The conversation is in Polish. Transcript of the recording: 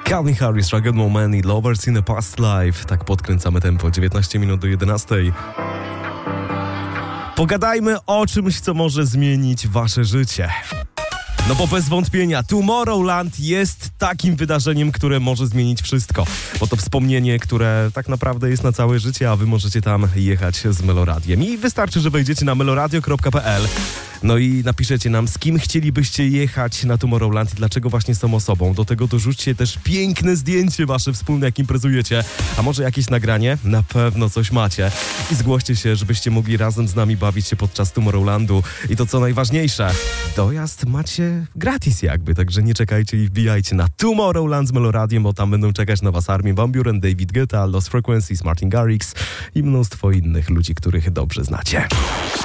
Calvin Harris, Ragged Man i Lovers in a Past Life. Tak podkręcamy tempo. 19 minut do 11. Pogadajmy o czymś, co może zmienić wasze życie. No bo bez wątpienia Tomorrowland jest takim wydarzeniem, które może zmienić wszystko. Bo to wspomnienie, które tak naprawdę jest na całe życie, a wy możecie tam jechać z Meloradiem. I wystarczy, że wejdziecie na meloradio.pl. No i napiszecie nam, z kim chcielibyście jechać na Tomorrowland i dlaczego właśnie z tą osobą. Do tego dorzućcie też piękne zdjęcie wasze wspólne, jak imprezujecie. A może jakieś nagranie? Na pewno coś macie. I zgłoście się, żebyście mogli razem z nami bawić się podczas Tomorrowlandu. I to co najważniejsze, dojazd macie gratis jakby, także nie czekajcie i wbijajcie na Tomorrowland z Meloradiem, bo tam będą czekać na was Armin van Buuren, David Guetta, Lost Frequencies, Martin Garrix i mnóstwo innych ludzi, których dobrze znacie.